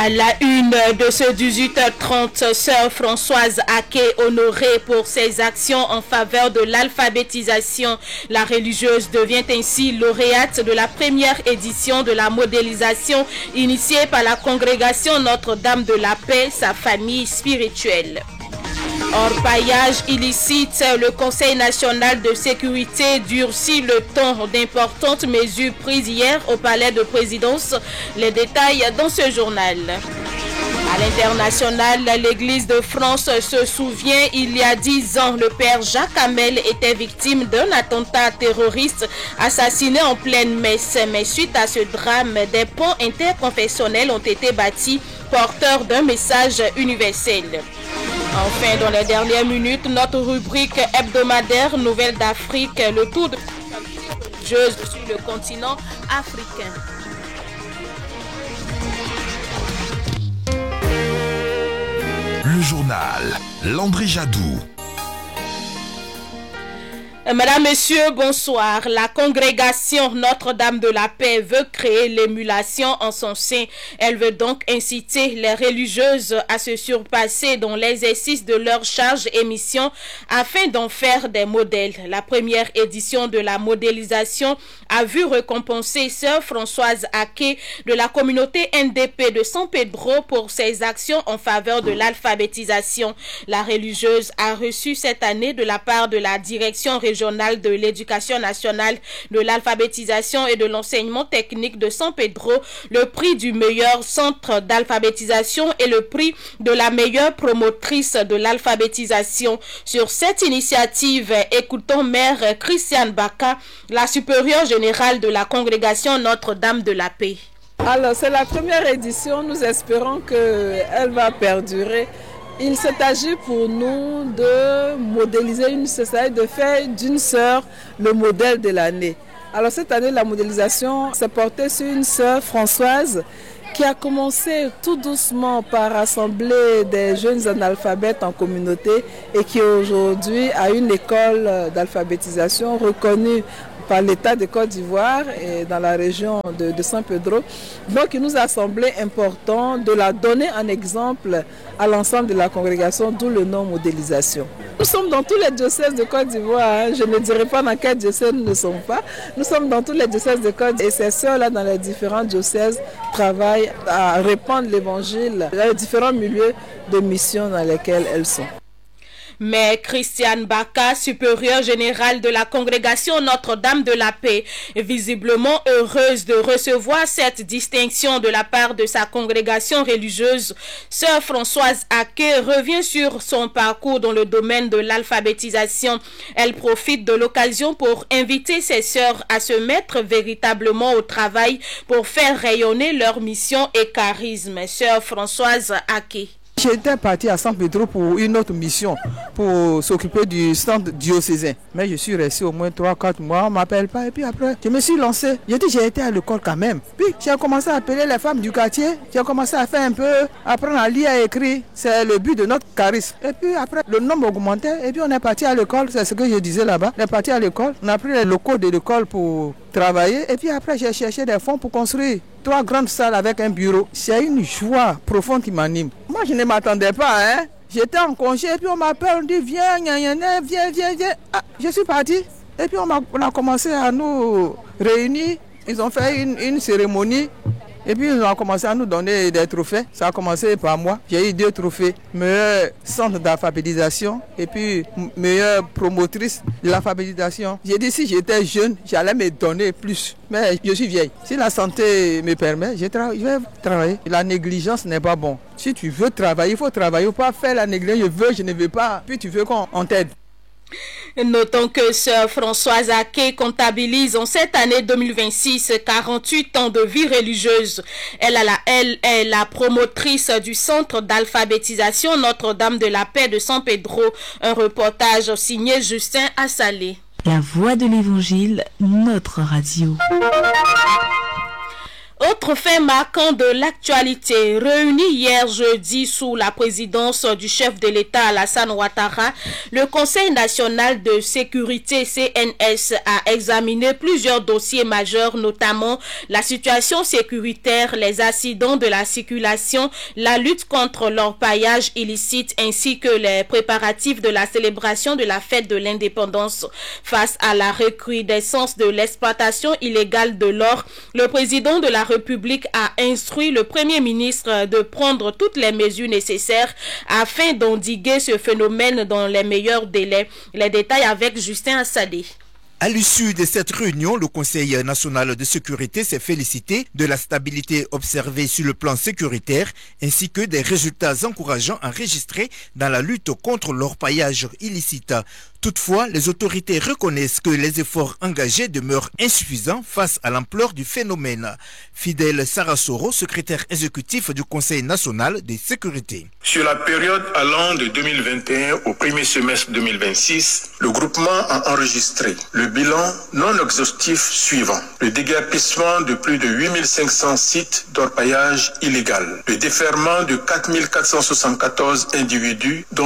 À la une de ce 18h30, sœur Françoise Aké honorée pour ses actions en faveur de l'alphabétisation. La religieuse devient ainsi lauréate de la première édition de la modélisation initiée par la congrégation Notre-Dame de la Paix, sa famille spirituelle. Orpaillage illicite, le Conseil national de sécurité durcit le ton d'importantes mesures prises hier au palais de présidence. Les détails dans ce journal. À l'international, l'Église de France se souvient, il y a 10 ans, le père Jacques Hamel était victime d'un attentat terroriste assassiné en pleine messe. Mais suite à ce drame, des ponts interconfessionnels ont été bâtis, porteurs d'un message universel. Enfin, dans les dernières minutes, notre rubrique hebdomadaire Nouvelles d'Afrique, le tour de religieuse sur le continent africain. Le journal, Landry Jadou. Madame, Messieurs, bonsoir. La congrégation Notre-Dame de la Paix veut créer l'émulation en son sein. Elle veut donc inciter les religieuses à se surpasser dans l'exercice de leur charge et mission afin d'en faire des modèles. La première édition de la modélisation a vu récompenser sœur Françoise Aké de la communauté NDP de San Pedro pour ses actions en faveur de l'alphabétisation. La religieuse a reçu cette année de la part de la direction régionale de l'éducation nationale, de l'alphabétisation et de l'enseignement technique de San Pedro, le prix du meilleur centre d'alphabétisation et le prix de la meilleure promotrice de l'alphabétisation. Sur cette initiative, écoutons Mère Christiane Baka, la supérieure générale de la congrégation Notre-Dame de la Paix. Alors, c'est la première édition, nous espérons qu'elle va perdurer. Il s'agit pour nous de modéliser de faire d'une sœur le modèle de l'année. Alors cette année, la modélisation s'est portée sur une sœur Françoise qui a commencé tout doucement par rassembler des jeunes analphabètes en communauté et qui aujourd'hui a une école d'alphabétisation reconnue par l'État de Côte d'Ivoire et dans la région de San Pedro. Donc il nous a semblé important de la donner en exemple à l'ensemble de la congrégation, d'où le nom modélisation. Nous sommes dans tous les diocèses de Côte d'Ivoire, je ne dirais pas dans quel diocèse nous ne sommes pas. Nous sommes dans tous les diocèses de Côte d'Ivoire et ces sœurs-là dans les différents diocèses travaillent à répandre l'évangile dans les différents milieux de mission dans lesquels elles sont. Mais Christiane Baka, supérieure générale de la congrégation Notre-Dame de la Paix, est visiblement heureuse de recevoir cette distinction de la part de sa congrégation religieuse. Sœur Françoise Aké revient sur son parcours dans le domaine de l'alphabétisation. Elle profite de l'occasion pour inviter ses sœurs à se mettre véritablement au travail pour faire rayonner leur mission et charisme. Sœur Françoise Aké. J'étais parti à San Pedro pour une autre mission, pour s'occuper du centre diocésain. Mais je suis resté au moins 3-4 mois, on ne m'appelle pas. Et puis après, je me suis lancé. J'ai été à l'école quand même. Puis j'ai commencé à appeler les femmes du quartier. J'ai commencé à faire un peu, apprendre à lire et écrire. C'est le but de notre charisme. Et puis après, le nombre augmentait. Et puis on est parti à l'école, c'est ce que je disais là-bas. On est parti à l'école, on a pris les locaux de l'école pour travailler. Et puis après, j'ai cherché des fonds pour construire 3 grandes salles avec un bureau. C'est une joie profonde qui m'anime. Moi, je ne m'attendais pas, hein. J'étais en congé et puis on m'appelle, on dit viens, viens. Ah, je suis parti. Et puis on a commencé à nous réunir. Ils ont fait une cérémonie. Et puis ils ont commencé à nous donner des trophées. Ça a commencé par moi. J'ai eu 2 trophées. Meilleur centre d'alphabétisation et puis meilleure promotrice de l'alphabétisation. J'ai dit si j'étais jeune, j'allais me donner plus. Mais je suis vieille. Si la santé me permet, je vais travailler. La négligence n'est pas bon. Si tu veux travailler, il faut travailler. Il ne faut pas faire la négligence. Je ne veux pas. Puis tu veux qu'on t'aide. Notons que sœur Françoise Aké comptabilise en cette année 2026 48 ans de vie religieuse. Elle est la promotrice du centre d'alphabétisation Notre-Dame de la Paix de San Pedro. Un reportage signé Justin Assalé. La voix de l'évangile, notre radio. Autre fait marquant de l'actualité, réuni hier jeudi sous la présidence du chef de l'État Alassane Ouattara, le Conseil national de sécurité CNS a examiné plusieurs dossiers majeurs, notamment la situation sécuritaire, les accidents de la circulation, la lutte contre l'orpaillage illicite ainsi que les préparatifs de la célébration de la fête de l'indépendance. Face à la recrudescence de l'exploitation illégale de l'or, le président de la République a instruit le Premier ministre de prendre toutes les mesures nécessaires afin d'endiguer ce phénomène dans les meilleurs délais. Les détails avec Justin Assadé. À l'issue de cette réunion, le Conseil national de sécurité s'est félicité de la stabilité observée sur le plan sécuritaire ainsi que des résultats encourageants enregistrés dans la lutte contre l'orpaillage illicite. Toutefois, les autorités reconnaissent que les efforts engagés demeurent insuffisants face à l'ampleur du phénomène. Fidèle Sarasoro, secrétaire exécutif du Conseil national de sécurité. Sur la période allant de 2021 au premier semestre 2026, le groupement a enregistré le bilan non exhaustif suivant: le déguerpissement de plus de 8500 sites d'orpaillage illégal, le déferrement de 4474 individus, dont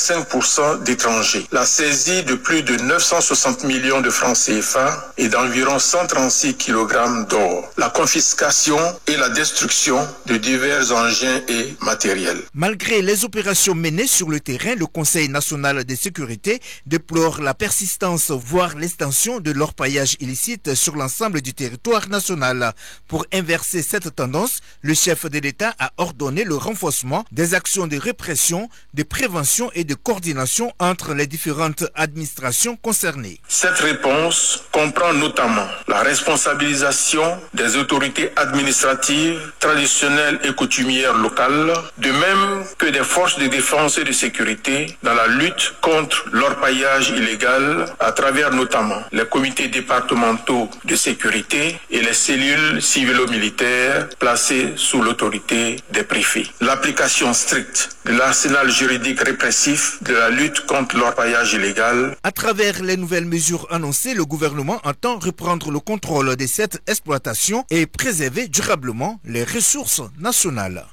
65% d'étrangers, la saisie de plus de 960 millions de francs CFA et d'environ 136 kg d'or, la confiscation et la destruction de divers engins et matériels. Malgré les opérations menées sur le terrain, le Conseil national de sécurité déplore la persistance, voire l'extension de l'orpaillage illicite sur l'ensemble du territoire national. Pour inverser cette tendance, le chef de l'État a ordonné le renforcement des actions de répression, de prévention et de coordination entre les différentes administrations concernées. Cette réponse comprend notamment la responsabilisation des autorités administratives, traditionnelles et coutumières locales, de même que des forces de défense et de sécurité dans la lutte contre l'orpaillage illégal à travers notamment les comités départementaux de sécurité et les cellules civilo-militaires placées sous l'autorité des préfets. L'application stricte de l'arsenal juridique répressif de la lutte contre l'orpaillage illégal. À travers les nouvelles mesures annoncées, le gouvernement entend reprendre le contrôle de cette exploitation et préserver durablement les ressources nationales.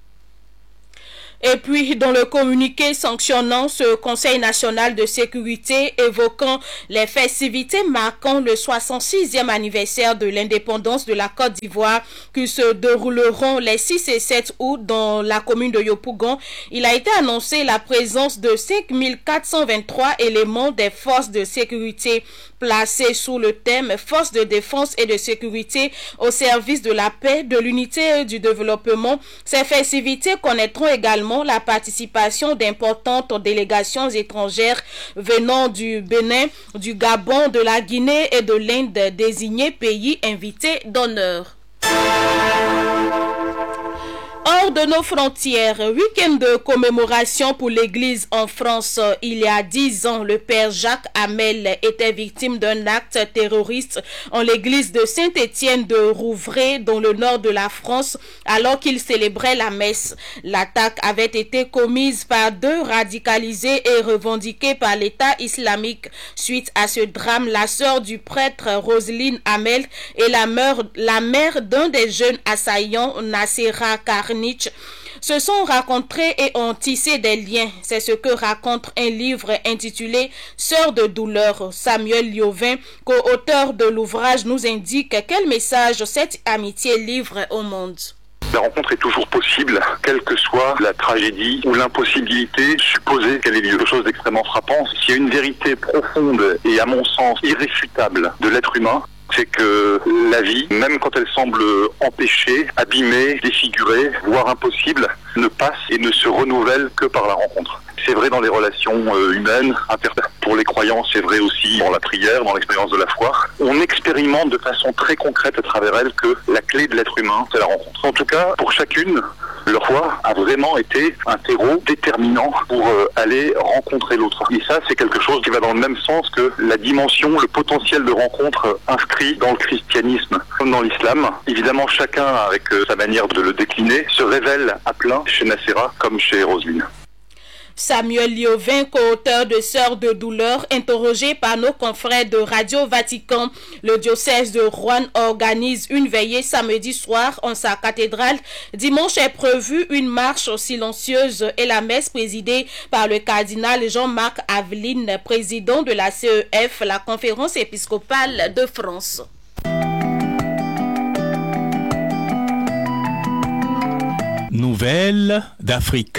Et puis, dans le communiqué sanctionnant ce Conseil national de sécurité évoquant les festivités marquant le 66e anniversaire de l'indépendance de la Côte d'Ivoire qui se dérouleront les 6 et 7 août dans la commune de Yopougon, il a été annoncé la présence de 5423 éléments des forces de sécurité placés sous le thème Forces de défense et de sécurité au service de la paix, de l'unité et du développement. Ces festivités connaîtront également la participation d'importantes délégations étrangères venant du Bénin, du Gabon, de la Guinée et de l'Inde, désignés pays invités d'honneur. Hors de nos frontières, week-end de commémoration pour l'Église en France. Il y a 10 ans, le père Jacques Hamel était victime d'un acte terroriste en l'église de Saint-Étienne de Rouvray, dans le nord de la France, alors qu'il célébrait la messe. L'attaque avait été commise par 2 radicalisés et revendiquée par l'État islamique. Suite à ce drame, la sœur du prêtre Roselyne Hamel et la mère d'un des jeunes assaillants, Nassera Karnich, se sont rencontrés et ont tissé des liens. C'est ce que raconte un livre intitulé Sœurs de douleur. Samuel Liovin, co-auteur de l'ouvrage, nous indique quel message cette amitié livre au monde. La rencontre est toujours possible, quelle que soit la tragédie ou l'impossibilité supposée qu'elle ait lieu. Quelque chose d'extrêmement frappant, s'il y a une vérité profonde et à mon sens irréfutable de l'être humain, c'est que la vie, même quand elle semble empêchée, abîmée, défigurée, voire impossible, ne passe et ne se renouvelle que par la rencontre. C'est vrai dans les relations humaines, pour les croyants, c'est vrai aussi dans la prière, dans l'expérience de la foi. On expérimente de façon très concrète à travers elle que la clé de l'être humain, c'est la rencontre. En tout cas, pour chacune, leur foi a vraiment été un terreau déterminant pour aller rencontrer l'autre. Et ça, c'est quelque chose qui va dans le même sens que la dimension, le potentiel de rencontre inscrit dans le christianisme comme dans l'islam. Évidemment, chacun, avec sa manière de le décliner, se révèle à plein chez Nassera comme chez Roselyne. Samuel Liovin, co-auteur de Sœurs de douleur, interrogé par nos confrères de Radio Vatican. Le diocèse de Rouen organise une veillée samedi soir en sa cathédrale. Dimanche est prévue une marche silencieuse et la messe présidée par le cardinal Jean-Marc Aveline, président de la CEF, la Conférence épiscopale de France. Nouvelles d'Afrique.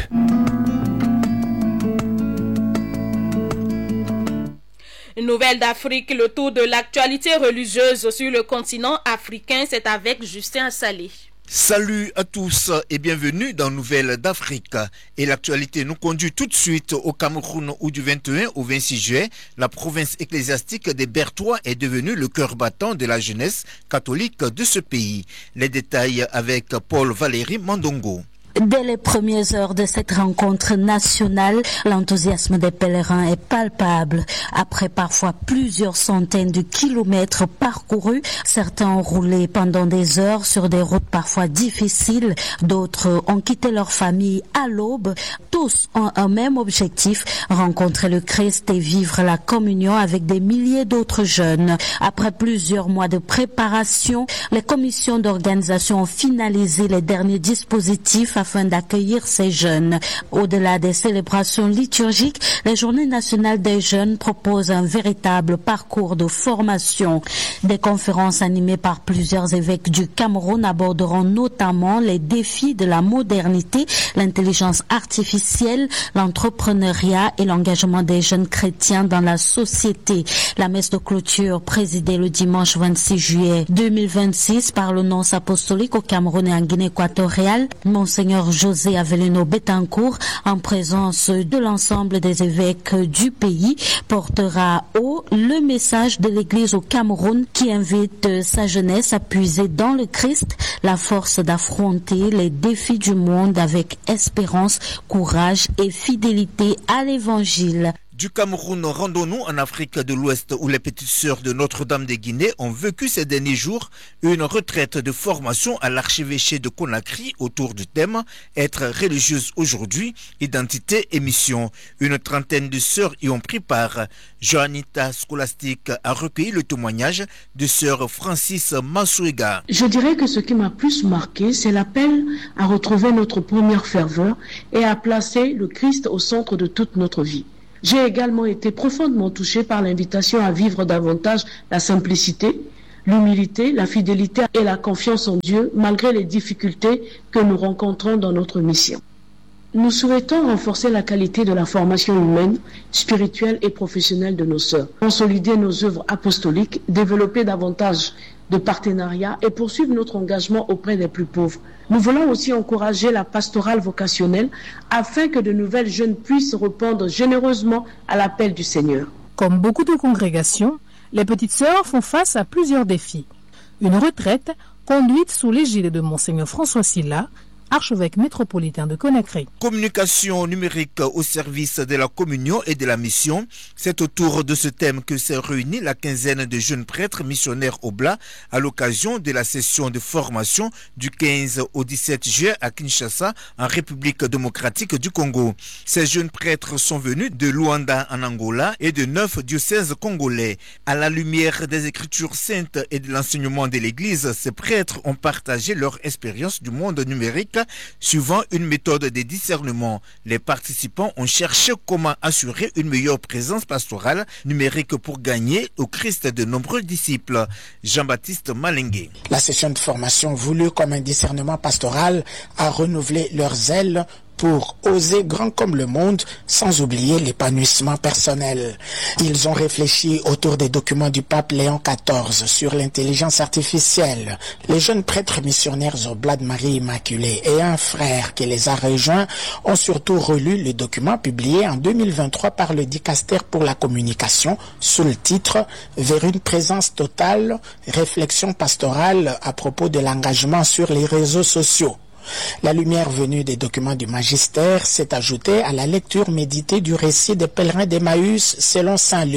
Nouvelle d'Afrique, le tour de l'actualité religieuse sur le continent africain, c'est avec Justin Salé. Salut à tous et bienvenue dans Nouvelles d'Afrique. Et l'actualité nous conduit tout de suite au Cameroun où du 21 au 26 juillet, la province ecclésiastique des Bertois est devenue le cœur battant de la jeunesse catholique de ce pays. Les détails avec Paul Valéry Mandongo. Dès les premières heures de cette rencontre nationale, l'enthousiasme des pèlerins est palpable. Après parfois plusieurs centaines de kilomètres parcourus, certains ont roulé pendant des heures sur des routes parfois difficiles, d'autres ont quitté leur famille à l'aube. Tous ont un même objectif, rencontrer le Christ et vivre la communion avec des milliers d'autres jeunes. Après plusieurs mois de préparation, les commissions d'organisation ont finalisé les derniers dispositifs afin d'accueillir ces jeunes. Au-delà des célébrations liturgiques, les Journées nationales des jeunes proposent un véritable parcours de formation. Des conférences animées par plusieurs évêques du Cameroun aborderont notamment les défis de la modernité, l'intelligence artificielle, l'entrepreneuriat et l'engagement des jeunes chrétiens dans la société. La messe de clôture présidée le dimanche 26 juillet 2026 par le nonce apostolique au Cameroun et en Guinée équatoriale, Monseigneur José Avelino Betancourt, en présence de l'ensemble des évêques du pays, portera haut le message de l'Église au Cameroun qui invite sa jeunesse à puiser dans le Christ la force d'affronter les défis du monde avec espérance, courage et fidélité à l'Évangile. Du Cameroun, rendons-nous en Afrique de l'Ouest où les petites sœurs de Notre-Dame de Guinée ont vécu ces derniers jours une retraite de formation à l'archevêché de Conakry autour du thème « Être religieuse aujourd'hui, identité et mission ». Une trentaine de sœurs y ont pris part. Joanita Scholastique a recueilli le témoignage de sœur Francis Masouega. Je dirais que ce qui m'a plus marqué, c'est l'appel à retrouver notre première ferveur et à placer le Christ au centre de toute notre vie. J'ai également été profondément touché par l'invitation à vivre davantage la simplicité, l'humilité, la fidélité et la confiance en Dieu malgré les difficultés que nous rencontrons dans notre mission. Nous souhaitons renforcer la qualité de la formation humaine, spirituelle et professionnelle de nos sœurs, consolider nos œuvres apostoliques, développer davantage de partenariats et poursuivre notre engagement auprès des plus pauvres. Nous voulons aussi encourager la pastorale vocationnelle afin que de nouvelles jeunes puissent répondre généreusement à l'appel du Seigneur. Comme beaucoup de congrégations, les petites sœurs font face à plusieurs défis. Une retraite conduite sous l'égide de Monseigneur François Sylla, archevêque métropolitain de Conakry. Communication numérique au service de la communion et de la mission. C'est autour de ce thème que s'est réunie la quinzaine de jeunes prêtres missionnaires Oblats à l'occasion de la session de formation du 15 au 17 juillet à Kinshasa, en République démocratique du Congo. Ces jeunes prêtres sont venus de Luanda en Angola et de 9 diocèses congolais. À la lumière des Écritures saintes et de l'enseignement de l'Église, ces prêtres ont partagé leur expérience du monde numérique suivant une méthode de discernement. Les participants ont cherché comment assurer une meilleure présence pastorale numérique pour gagner au Christ de nombreux disciples. Jean-Baptiste Malengue. La session de formation voulue comme un discernement pastoral a renouvelé leur zèle pour oser grand comme le monde, sans oublier l'épanouissement personnel. Ils ont réfléchi autour des documents du pape Léon XIV sur l'intelligence artificielle. Les jeunes prêtres missionnaires Oblats de Marie Immaculée et un frère qui les a rejoints ont surtout relu le document publié en 2023 par le Dicaster pour la communication sous le titre « Vers une présence totale, réflexion pastorale à propos de l'engagement sur les réseaux sociaux ». La lumière venue des documents du magistère s'est ajoutée à la lecture méditée du récit des pèlerins d'Emmaüs selon saint Luc.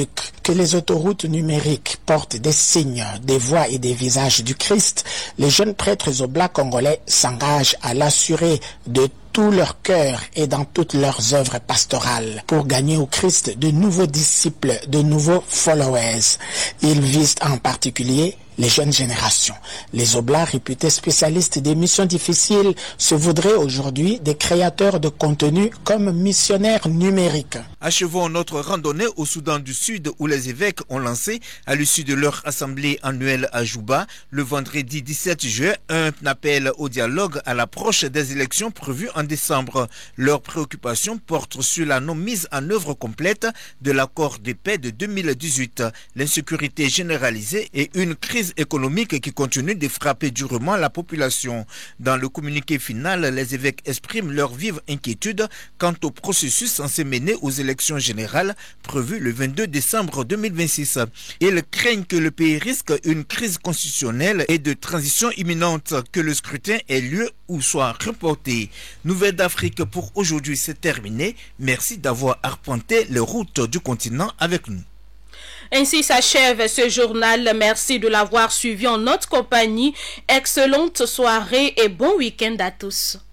que les autoroutes numériques portent des signes, des voix et des visages du Christ, les jeunes prêtres oblats congolais s'engagent à l'assurer de tout leur cœur et dans toutes leurs œuvres pastorales pour gagner au Christ de nouveaux disciples, de nouveaux followers. Ils visent en particulier les jeunes générations. Les oblats, réputés spécialistes des missions difficiles, se voudraient aujourd'hui des créateurs de contenu comme missionnaires numériques. Achevons notre randonnée au Soudan du Sud où les évêques ont lancé, à l'issue de leur assemblée annuelle à Juba, le vendredi 17 juin, un appel au dialogue à l'approche des élections prévues en décembre. Leurs préoccupations portent sur la non-mise en œuvre complète de l'accord de paix de 2018, l'insécurité généralisée et une crise économique qui continue de frapper durement la population. Dans le communiqué final, les évêques expriment leur vive inquiétude quant au processus censé mener aux élections générales prévues le 22 décembre 2026. Ils craignent que le pays risque une crise constitutionnelle et de transition imminente, que le scrutin ait lieu ou soit reporté. Nouvelle d'Afrique pour aujourd'hui, c'est terminé. Merci d'avoir arpenté les routes du continent avec nous. Ainsi s'achève ce journal. Merci de l'avoir suivi en notre compagnie. Excellente soirée et bon week-end à tous.